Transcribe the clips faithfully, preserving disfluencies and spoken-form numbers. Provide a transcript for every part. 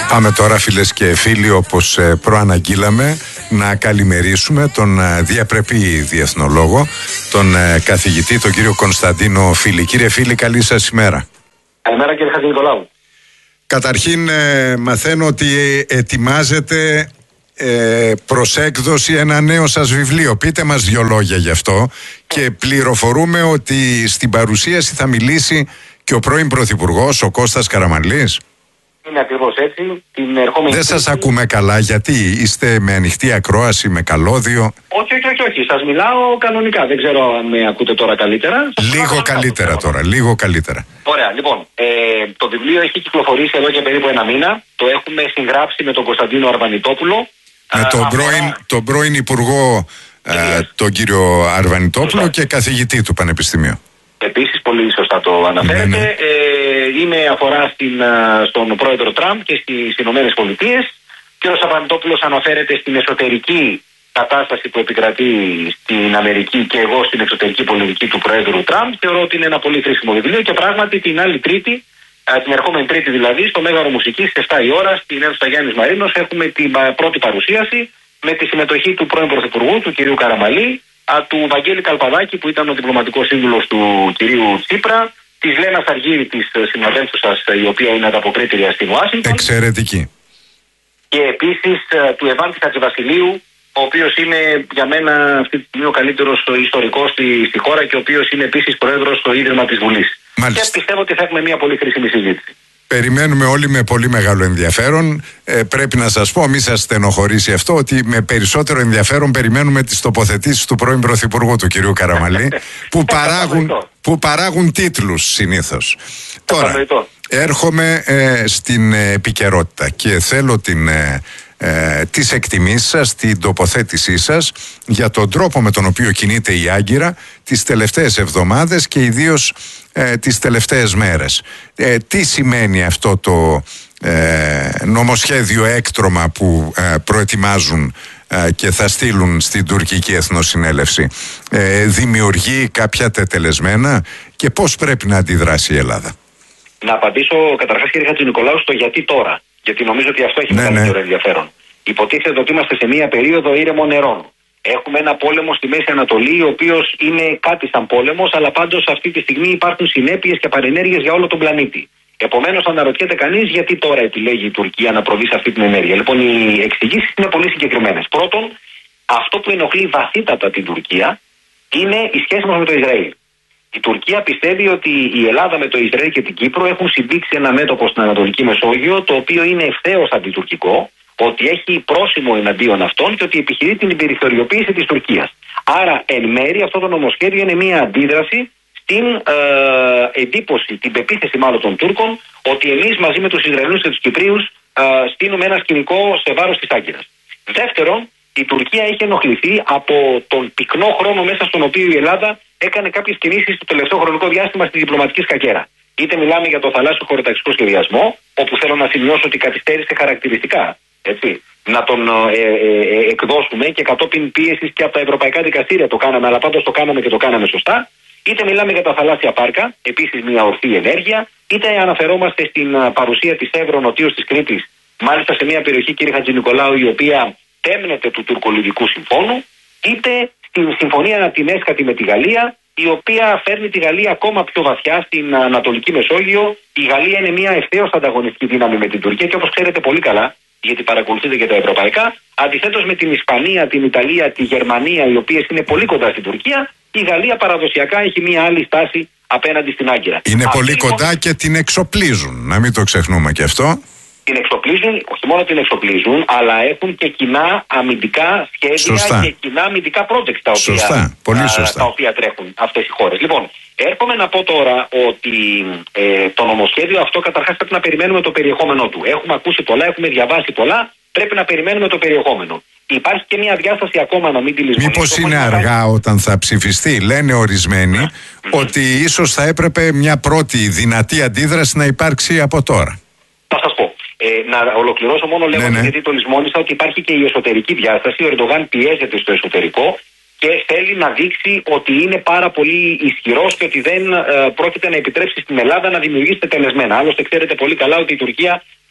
Πάμε τώρα, φίλες και φίλοι, όπως ε, προαναγγείλαμε, να καλημερίσουμε τον ε, διαπρεπή διεθνολόγο, τον ε, καθηγητή, τον κύριο Κωνσταντίνο Φίλη. Κύριε Φίλη, καλή σας ημέρα. Καλημέρα, κύριε Χατζηνικολάου. Καταρχήν ε, μαθαίνω ότι ετοιμάζετε ε, προς έκδοση ένα νέο σας βιβλίο. Πείτε μας δύο λόγια γι' αυτό. Και πληροφορούμε ότι στην παρουσίαση θα μιλήσει και ο πρώην Πρωθυπουργός, ο Κώστας Καραμανλής. Είναι ακριβώς έτσι. Την ερχόμενη Δεν σας ακούμε καλά, γιατί είστε με ανοιχτή ακρόαση, με καλώδιο? Όχι, όχι, όχι, όχι. Σας μιλάω κανονικά. Δεν ξέρω αν με ακούτε τώρα καλύτερα. Σας λίγο καλύτερα τώρα, λίγο καλύτερα. Ωραία, λοιπόν. Ε, το βιβλίο έχει κυκλοφορήσει εδώ και περίπου ένα μήνα. Το έχουμε συγγράψει με τον Κωνσταντίνο Αρβανιτόπουλο. Με τον, αφορά... πρώην, τον πρώην Υπουργό, ε, τον κύριο Αρβανιτόπουλο. Σωστά. Και καθηγητή του Πανεπιστημίου. Επίσης, πολύ σωστά το αναφέρετε. Ναι, ναι. Ε, είναι αφορά στην, στον πρόεδρο Τραμπ και στις Ηνωμένες Πολιτείες. Και ο Αρβανιτόπουλος αναφέρεται στην εσωτερική κατάσταση που επικρατεί στην Αμερική και εγώ στην εξωτερική πολιτική του πρόεδρου Τραμπ. Θεωρώ ότι είναι ένα πολύ χρήσιμο βιβλίο και πράγματι την άλλη Τρίτη, την ερχόμενη Τρίτη δηλαδή, στο Μέγαρο Μουσικής στις επτά η ώρα, στην αίθουσα Γιάννης Μαρίνος, έχουμε την πρώτη παρουσίαση με τη συμμετοχή του πρώην Πρωθυπουργού, του κυρίου Καραμανλή, του Βαγγέλη Καλπαδάκη, που ήταν ο διπλωματικός σύμβουλος του κυρίου Τσίπρα, της Λένας Αργύρη, της συναδέλφου σας, η οποία είναι ανταποκρίτρια στην Ουάσιγκτον. Εξαιρετική. Και επίσης του Ευάντη Χατζηβασιλείου, ο οποίος είναι για μένα αυτή τη στιγμή ο καλύτερος ιστορικός στη, στη χώρα και ο οποίος είναι επίσης πρόεδρος στο Ίδρυμα της Βουλής. Μάλιστα. Και πιστεύω ότι θα έχουμε μια πολύ χρήσιμη συζήτηση. Περιμένουμε όλοι με πολύ μεγάλο ενδιαφέρον. Ε, πρέπει να σας πω, μη σας στενοχωρήσει αυτό, ότι με περισσότερο ενδιαφέρον περιμένουμε τις τοποθετήσεις του πρώην Πρωθυπουργού, του κυρίου Καραμανλή, που, παράγουν, που παράγουν τίτλους συνήθως. Τώρα, έρχομαι ε, στην ε, επικαιρότητα και θέλω την... Ε, Ε, τις εκτιμήσεις σας, την τοποθέτησή σας για τον τρόπο με τον οποίο κινείται η Άγκυρα τις τελευταίες εβδομάδες και ιδίως ε, τις τελευταίες μέρες. Ε, τι σημαίνει αυτό το ε, νομοσχέδιο έκτρωμα που ε, προετοιμάζουν ε, και θα στείλουν στην τουρκική εθνοσυνέλευση? Ε, δημιουργεί κάποια τετελεσμένα και πώς πρέπει να αντιδράσει η Ελλάδα? Να απαντήσω καταρχάς, κύριε Χατζηνικολάου, στο γιατί τώρα. Γιατί νομίζω ότι αυτό έχει ναι, μεγαλύτερο ναι. ενδιαφέρον. Υποτίθεται ότι είμαστε σε μία περίοδο ήρεμων νερών. Έχουμε ένα πόλεμο στη Μέση Ανατολή, ο οποίος είναι κάτι σαν πόλεμος, αλλά πάντως αυτή τη στιγμή υπάρχουν συνέπειες και παρενέργειες για όλο τον πλανήτη. Επομένως, αναρωτιέται κανείς γιατί τώρα επιλέγει η Τουρκία να προβεί σε αυτή την ενέργεια. Λοιπόν, οι εξηγήσεις είναι πολύ συγκεκριμένες. Πρώτον, αυτό που ενοχλεί βαθύτατα την Τουρκία είναι η σχέση μας με το Ισραήλ. Η Τουρκία πιστεύει ότι η Ελλάδα με το Ισραήλ και την Κύπρο έχουν συμπήξει ένα μέτωπο στην Ανατολική Μεσόγειο, το οποίο είναι ευθέως αντιτουρκικό, ότι έχει πρόσημο εναντίον αυτών και ότι επιχειρεί την περιθωριοποίηση της Τουρκίας. Άρα, εν μέρει, αυτό το νομοσχέδιο είναι μια αντίδραση στην ε, εντύπωση, την πεποίθηση μάλλον των Τούρκων, ότι εμείς μαζί με τους Ισραηλούς και τους Κυπρίους ε, στείλουμε ένα σκηνικό σε βάρος της Άγκυρας. Δεύτερον, η Τουρκία έχει ενοχληθεί από τον πυκνό χρόνο μέσα στον οποίο η Ελλάδα έκανε κάποιες κινήσεις στο τελευταίο χρονικό διάστημα στη διπλωματική σκακέρα. Είτε μιλάμε για το θαλάσσιο χωροταξικό σχεδιασμό, όπου θέλω να σημειώσω ότι καθυστέρησε χαρακτηριστικά. Έτσι, να τον ε, ε, ε, εκδώσουμε και κατόπιν πίεσης και από τα ευρωπαϊκά δικαστήρια το κάναμε, αλλά πάντως το κάναμε και το κάναμε σωστά. Είτε μιλάμε για τα θαλάσσια πάρκα, επίσης μια ορθή ενέργεια, είτε αναφερόμαστε στην παρουσία της Εύρω νοτίως της Κρήτης, μάλιστα σε μια περιοχή, κύριε Χατζηνικολάου, η οποία τέμνεται του Τουρκολιβικού Συμφώνου, είτε στην συμφωνία την έσχατη με τη Γαλλία, η οποία φέρνει τη Γαλλία ακόμα πιο βαθιά στην Ανατολική Μεσόγειο. Η Γαλλία είναι μια ευθέως ανταγωνιστική δύναμη με την Τουρκία και όπως ξέρετε πολύ καλά, γιατί παρακολουθείτε και τα ευρωπαϊκά, αντιθέτως με την Ισπανία, την Ιταλία, τη Γερμανία, οι οποίες είναι πολύ κοντά στην Τουρκία, η Γαλλία παραδοσιακά έχει μια άλλη στάση απέναντι στην Άγκυρα. Είναι Αυτή πολύ λοιπόν... κοντά και την εξοπλίζουν, να μην το ξεχνούμε και αυτό. Την εξοπλίζουν, όχι μόνο την εξοπλίζουν, αλλά έχουν και κοινά αμυντικά σχέδια σωστά. Και κοινά αμυντικά projects τα οποία, σωστά. Πολύ σωστά. τα οποία τρέχουν αυτές οι χώρες. Λοιπόν, έρχομαι να πω τώρα ότι ε, το νομοσχέδιο αυτό καταρχάς πρέπει να περιμένουμε το περιεχόμενό του. Έχουμε ακούσει πολλά, έχουμε διαβάσει πολλά, πρέπει να περιμένουμε το περιεχόμενο. Υπάρχει και μια διάσταση ακόμα, να μην τη λησμονήσουμε. Μήπως είναι αργά όταν θα ψηφιστεί? Λένε ορισμένοι mm-hmm. ότι ίσως θα έπρεπε μια πρώτη δυνατή αντίδραση να υπάρξει από τώρα. Θα σας πω. Ε, να ολοκληρώσω μόνο λέγοντας, ναι, ναι. γιατί το λησμόνισα, ότι υπάρχει και η εσωτερική διάσταση. Ο Ερντογάν πιέζεται στο εσωτερικό και θέλει να δείξει ότι είναι πάρα πολύ ισχυρός και ότι δεν ε, πρόκειται να επιτρέψει στην Ελλάδα να δημιουργήσει τελεσμένα. Άλλωστε, ξέρετε πολύ καλά ότι η Τουρκία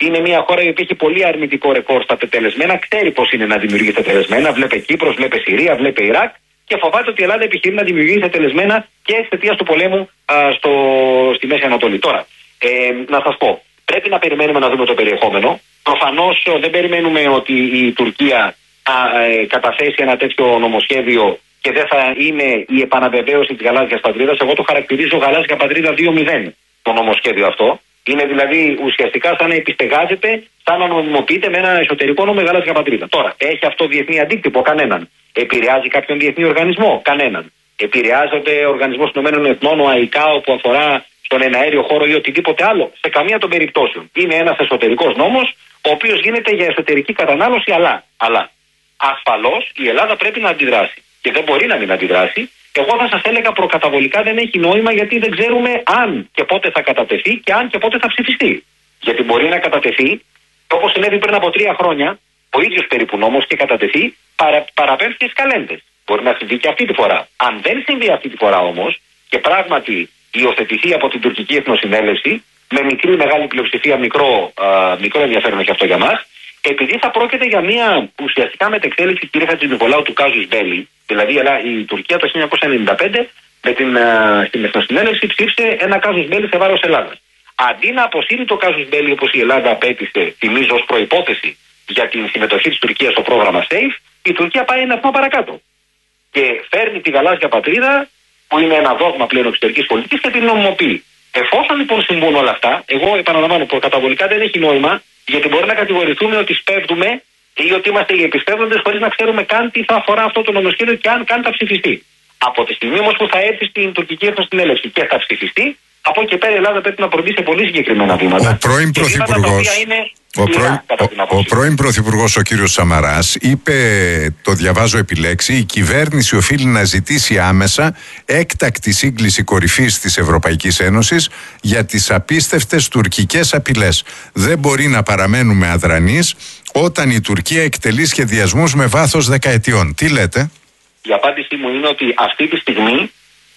Είναι μια χώρα η οποία έχει πολύ αρνητικό ρεκόρ στα τετελεσμένα, ξέρει πώς είναι να δημιουργεί τετελεσμένα. Βλέπε Κύπρος, βλέπε Συρία, βλέπε Ιράκ και φοβάται ότι η Ελλάδα επιχειρεί να δημιουργήσει τετελεσμένα και εξαιτίας του πολέμου α, στο, στη Μέση Ανατολή. Τώρα, ε, να σας πω, πρέπει να περιμένουμε να δούμε το περιεχόμενο. Προφανώς δεν περιμένουμε ότι η Τουρκία θα ε, καταθέσει ένα τέτοιο νομοσχέδιο και δεν θα είναι η επαναβεβαίωση της γαλάζιας πατρίδας. Εγώ το χαρακτηρίζω γαλάζια πατρίδα δύο μηδέν το νομοσχέδιο αυτό. Είναι δηλαδή ουσιαστικά σαν να επιστεγάζεται, σαν να νομιμοποιείται με ένα εσωτερικό νόμο γαλάζια πατρίδα. Τώρα, έχει αυτό διεθνή αντίκτυπο? Κανέναν. Επηρεάζει κάποιον διεθνή οργανισμό? Κανέναν. Επηρεάζονται ο Οργανισμός Ηνωμένων Εθνών, ο ΑΙΚΑΟ, που αφορά στον εναέριο χώρο ή οτιδήποτε άλλο? Σε καμία των περιπτώσεων. Είναι ένας εσωτερικός νόμος, ο οποίος γίνεται για εσωτερική κατανάλωση, αλλά, αλλά ασφαλώς η Ελλάδα πρέπει να αντιδράσει. Και δεν μπορεί να μην αντιδράσει. Εγώ θα σας έλεγα προκαταβολικά δεν έχει νόημα, γιατί δεν ξέρουμε αν και πότε θα κατατεθεί και αν και πότε θα ψηφιστεί. Γιατί μπορεί να κατατεθεί, όπως συνέβη πριν από τρία χρόνια, ο ίδιος περίπου νόμος, και κατατεθεί παρα, παραπέμψει στις καλέντες. Μπορεί να συμβεί και αυτή τη φορά. Αν δεν συμβεί αυτή τη φορά όμως και πράγματι υιοθετηθεί από την τουρκική εθνοσυνέλευση, με μικρή μεγάλη πλειοψηφία, μικρό, α, μικρό ενδιαφέρον έχει αυτό για μας, επειδή θα πρόκειται για μια ουσιαστικά μετεξέλιξη, κύριε Χατζηνικολάου, του κάζους μπέλι. Δηλαδή η Τουρκία το χίλια εννιακόσια ενενήντα πέντε με την, α, στην Εθνοσυνέλευση ψήφισε ένα κάζους μπέλι σε βάρος Ελλάδας. Αντί να αποσύρει το κάζους μπέλι όπως η Ελλάδα απέτησε, θυμίζω, ως προϋπόθεση για την συμμετοχή της Τουρκίας στο πρόγραμμα SAFE, η Τουρκία πάει ένα βήμα παρακάτω. Και φέρνει τη γαλάζια πατρίδα, που είναι ένα δόγμα πλέον εξωτερικής πολιτικής, και την νομιμοποιεί. Εφόσον λοιπόν συμβούν όλα αυτά, εγώ επαναλαμβάνω, προκαταβολικά δεν έχει νόημα, γιατί μπορεί να κατηγορηθούμε ότι σπέβδουμε ή ότι είμαστε οι επισπεύδοντες χωρίς να ξέρουμε καν τι θα αφορά αυτό το νομοσχέδιο και αν καν θα ψηφιστεί. Από τη στιγμή όμως που θα έρθει στην τουρκική εθνοσυνέλευση και θα ψηφιστεί, από εκεί πέρα η Ελλάδα πρέπει να προβεί σε πολύ συγκεκριμένα βήματα. Ο πρώην Πρωθυπουργός, ο πρώην, ο, ο πρώην Πρωθυπουργός ο κύριος Σαμαράς είπε, το διαβάζω επιλέξει, η κυβέρνηση οφείλει να ζητήσει άμεσα έκτακτη σύγκληση κορυφής της Ευρωπαϊκής Ένωσης για τις απίστευτες τουρκικές απειλές. Δεν μπορεί να παραμένουμε αδρανείς όταν η Τουρκία εκτελεί σχεδιασμούς με βάθος δεκαετιών. Τι λέτε? Η απάντησή μου είναι ότι αυτή τη στιγμή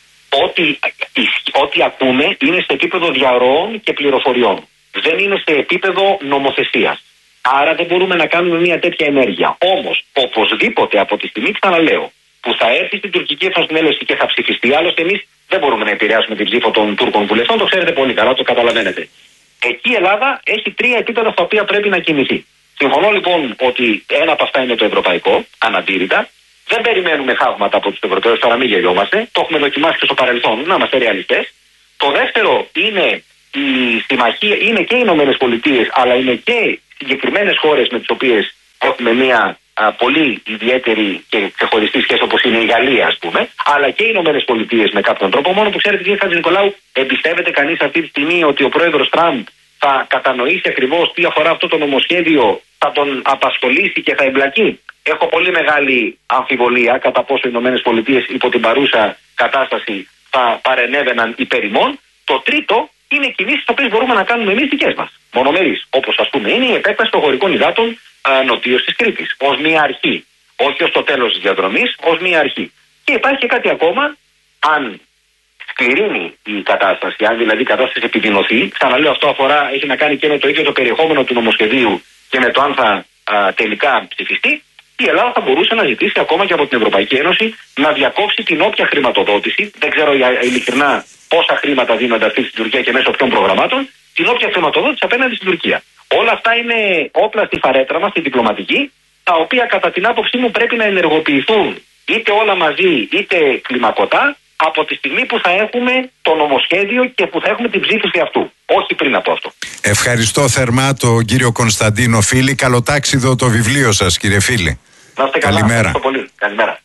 ό,τι, ό,τι ακούμε είναι σε επίπεδο διαρροών και πληροφοριών. Δεν είναι σε επίπεδο νομοθεσίας. Άρα δεν μπορούμε να κάνουμε μια τέτοια ενέργεια. Όμως, οπωσδήποτε από τη στιγμή, ξαναλέω, που θα έρθει στην τουρκική εθνοσυνέλευση και θα ψηφιστεί, άλλωστε εμείς δεν μπορούμε να επηρεάσουμε την ψήφο των Τούρκων βουλευτών, το ξέρετε πολύ καλά, το καταλαβαίνετε. Εκεί η Ελλάδα έχει τρία επίπεδα στα οποία πρέπει να κινηθεί. Συμφωνώ λοιπόν ότι ένα από αυτά είναι το ευρωπαϊκό, αναντήρητα. Δεν περιμένουμε θαύματα από τους Ευρωπαίους, τώρα μην γελιόμαστε. Το έχουμε δοκιμάσει και στο παρελθόν, να είμαστε ρεαλιστές. Το δεύτερο είναι η συμμαχία, είναι και οι Ηνωμένες Πολιτείες, αλλά είναι και συγκεκριμένες χώρες με τις οποίες έχουμε μια α, πολύ ιδιαίτερη και ξεχωριστή σχέση, όπως είναι η Γαλλία, ας πούμε, αλλά και οι Ηνωμένες Πολιτείες με κάποιον τρόπο. Μόνο που ξέρετε, κύριε Χατζηνικολάου, εμπιστεύεται κανείς αυτή τη στιγμή ότι ο πρόεδρος Τραμπ θα κατανοήσει ακριβώς τι αφορά αυτό το νομοσχέδιο, θα τον απασχολήσει και θα εμπλακεί? Έχω πολύ μεγάλη αμφιβολία κατά πόσο οι Ηνωμένες Πολιτείες υπό την παρούσα κατάσταση θα παρενέβαιναν υπέρ ημών. Το τρίτο είναι κινήσεις τις οποίες μπορούμε να κάνουμε εμείς δικές μας, μονομερείς. Όπως ας πούμε είναι η επέκταση των χωρικών υδάτων νοτίως της Κρήτης. Ως μία αρχή. Όχι ως το τέλος της διαδρομής, ως μία αρχή. Και υπάρχει και κάτι ακόμα, αν σκληρύνει η κατάσταση, αν δηλαδή η κατάσταση επιδεινωθεί, ξαναλέω, αυτό αφορά, έχει να κάνει και με το ίδιο το περιεχόμενο του νομοσχεδίου και με το αν θα α, τελικά ψηφιστεί, η Ελλάδα θα μπορούσε να ζητήσει ακόμα και από την Ευρωπαϊκή Ένωση να διακόψει την όποια χρηματοδότηση, δεν ξέρω ειλικρινά πόσα χρήματα δίνονται αυτή στην Τουρκία και μέσω ποιων προγραμμάτων, την όποια χρηματοδότηση απέναντι στην Τουρκία. Όλα αυτά είναι όπλα στη φαρέτρα μας, στη διπλωματική, τα οποία κατά την άποψή μου πρέπει να ενεργοποιηθούν είτε όλα μαζί είτε κλιμακωτά, από τη στιγμή που θα έχουμε το νομοσχέδιο και που θα έχουμε την ψήφιση αυτού. Όχι πριν από αυτό. Ευχαριστώ θερμά τον κύριο Κωνσταντίνο Φίλη. Καλοτάξιδο το βιβλίο σας, κύριε Φίλη. Να είστε καλά. Καλημέρα. Ευχαριστώ πολύ. Καλημέρα.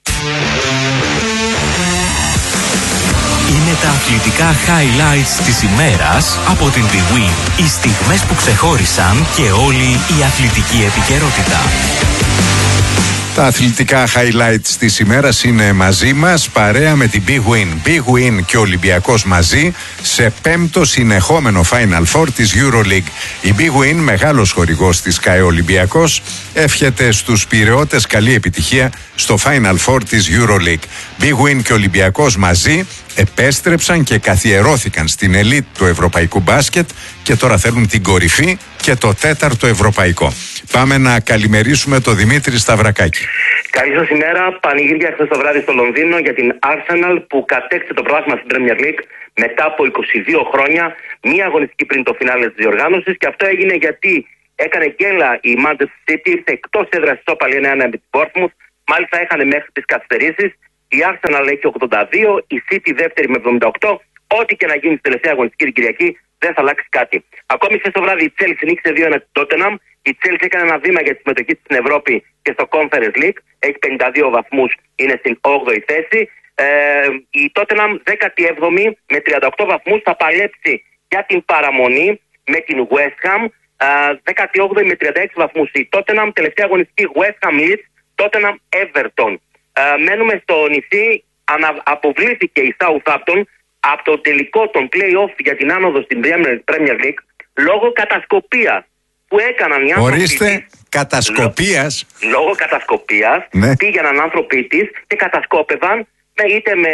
Είναι τα αθλητικά highlights της ημέρας από την bwin. Οι στιγμές που ξεχώρισαν και όλη η αθλητική επικαιρότητα. Τα αθλητικά highlights της ημέρας είναι μαζί μας, παρέα με την bwin. bwin και ο Ολυμπιακός μαζί σε πέμπτο συνεχόμενο Final Four της EuroLeague. Η bwin, μεγάλος χορηγός της ΚΑΕ Ολυμπιακός, εύχεται στους πειραιώτες καλή επιτυχία στο Final Four της EuroLeague. bwin και ο Ολυμπιακός μαζί επέστρεψαν και καθιερώθηκαν στην ελίτ του ευρωπαϊκού μπάσκετ και τώρα θέλουν την κορυφή και και το τέταρτο ευρωπαϊκό. Πάμε να καλημερίσουμε τον Δημήτρη Σταυρακάκη. Καλή σας ημέρα. Πανηγύρια χθες το βράδυ στο Λονδίνο για την Arsenal που κατέκτησε το πρωτάθλημα στην Premier League μετά από είκοσι δύο χρόνια, μία αγωνιστική πριν το φινάλε της διοργάνωσης, και αυτό έγινε γιατί έκανε γκέλα η Manchester City, ήρθε εκτός έδρας της όπαλη ένα ένα με την Bournemouth, μάλιστα έχανε μέχρι τις καθυστερήσεις. Η Arsenal έχει ογδόντα δύο, η City δεύτερη με εβδομήντα οκτώ. Ό,τι και να γίνει στην τελευταία αγωνιστική την Κυριακή δεν θα αλλάξει κάτι. Ακόμη χθες το βράδυ η Chelsea νίκησε δύο ένα την Tottenham. Η Chelsea έκανε ένα βήμα για τη συμμετοχή της στην Ευρώπη και στο Conference League. Έχει πενήντα δύο βαθμούς, είναι στην όγδοη θέση. Ε, η Tottenham δέκατη έβδομη με τριάντα οκτώ βαθμούς, θα παλέψει για την παραμονή με την West Ham. Ε, δέκατη όγδοη με τριάντα έξι βαθμούς η Tottenham. Τελευταία αγωνιστική West Ham Leeds, Tottenham Everton. Ε, μένουμε στο νησί. Ανα, αποβλήθηκε η Southampton από το τελικό των play-off για την άνοδο στην Premier League λόγω κατασκοπίας που έκαναν οι άνθρωποι. Ορίστε, κατασκοπίας. Λόγω κατασκοπίας, ναι. Πήγαιναν άνθρωποι της και κατασκόπευαν είτε με,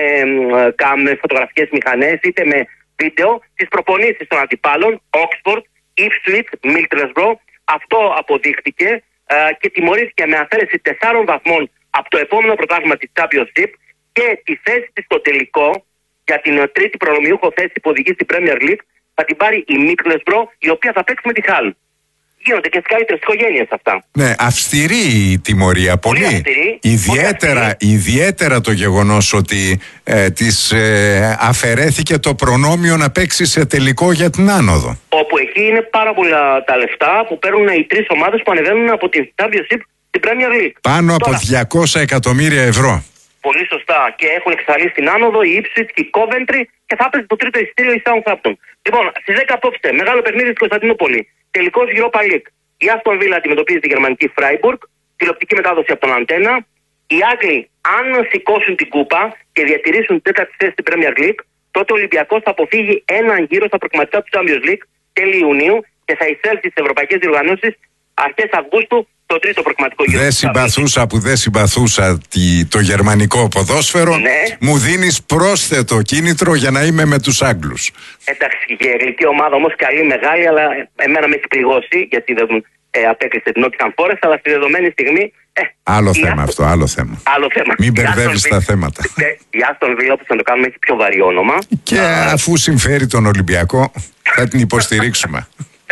με φωτογραφικές μηχανές είτε με βίντεο τις προπονήσεις των αντιπάλων, Oxford, Ipswich, Middlesbrough. Αυτό αποδείχτηκε ε, και τιμωρήθηκε με αφαίρεση τεσσάρων βαθμών από το επόμενο πρωτάθλημα της Championship και τη θέση της στο τελικό για την τρίτη προνομιούχο θέση που οδηγεί στην Premier League θα την πάρει η Middlesbrough, η οποία θα παίξει με τη Hull. Γίνονται και στις καλύτερες οικογένειες αυτά. Ναι, αυστηρή η τιμωρία, πολύ. πολύ αυστηρή, ιδιαίτερα, πολύ αυστηρή. ιδιαίτερα το γεγονός ότι ε, της ε, αφαιρέθηκε το προνόμιο να παίξει σε τελικό για την άνοδο. Όπου εκεί είναι πάρα πολλά τα λεφτά που παίρνουν οι τρεις ομάδες που ανεβαίνουν από την Championship στην Premier League. Πάνω Τώρα, από διακόσια εκατομμύρια ευρώ. Πολύ σωστά. Και έχουν εξαλείψει την άνοδο η Ipswich και η Coventry και θα παίζει το τρίτο εισιτήριο η Southampton. Λοιπόν, στις δέκα απόψε, μεγάλο παιχνίδι στην Κωνσταντινούπολη. Τελικός Europa League. Η Aston Villa αντιμετωπίζει τη γερμανική Freiburg. Τηλεοπτική μετάδοση από τον Αντένα. Οι Άγγλοι, αν σηκώσουν την κούπα και διατηρήσουν την τέταρτη θέση στην Premier League, τότε ο Ολυμπιακός θα αποφύγει έναν γύρο στα προκριματικά του Champions League τέλη Ιουνίου και θα εισέλθει στις ευρωπαϊκές διοργανώσεις αρχές Αυγούστου. Το τρίτο προκριματικό γύρο. Δεν συμπαθούσα που δεν συμπαθούσα τη, το γερμανικό ποδόσφαιρο. Ναι. Μου δίνεις πρόσθετο κίνητρο για να είμαι με τους Άγγλους. Εντάξει, η αγγλική ομάδα όμως καλή, μεγάλη, αλλά εμένα με έχει πληγώσει γιατί δεν ε, απέκλεισε την Nottingham Forest, αλλά στη δεδομένη στιγμή. Ε, άλλο θέμα Άστον... αυτό, άλλο θέμα. Άλλο θέμα. Μην μπερδεύεις τα θέματα. Η Aston Villa, όπως θα το κάνουμε, έχει πιο βαρύ όνομα. Και Α... αφού συμφέρει τον Ολυμπιακό, θα την υποστηρίξουμε.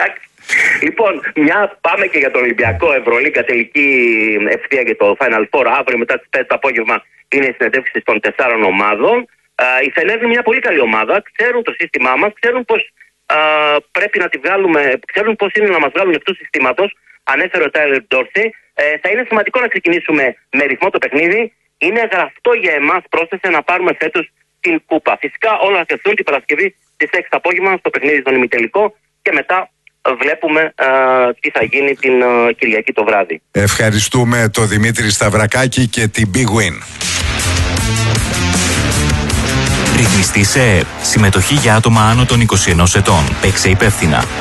Λοιπόν, μια πάμε και για τον Ολυμπιακό. Ευρωλίγκα, τελική ευθεία για το Final Four. Αύριο μετά τις πέντε το απόγευμα είναι η συνεντεύξη των τεσσάρων ομάδων. Uh, η Φενέρ είναι μια πολύ καλή ομάδα. Ξέρουν το σύστημά μας, ξέρουν πως uh, πρέπει να τη βγάλουμε, ξέρουν πως είναι να μας βγάλουν εκτός συστήματος. Ανέφερε ο Τάιλερ Ντόρσι. Uh, θα είναι σημαντικό να ξεκινήσουμε με ρυθμό το παιχνίδι. Είναι γραφτό για εμάς, πρόσθεσε, να πάρουμε φέτος την κούπα. Φυσικά όλα θα θεθούν την Παρασκευή στις έξι το απόγευμα στο παιχνίδι στον ημιτελικό και μετά βλέπουμε α, τι θα γίνει την α, Κυριακή το βράδυ. Ευχαριστούμε τον Δημήτρη Σταυρακάκη και την Big Win. Ρυθμιστή σε συμμετοχή για άτομα άνω των είκοσι ενός ετών. Παίξε υπεύθυνα.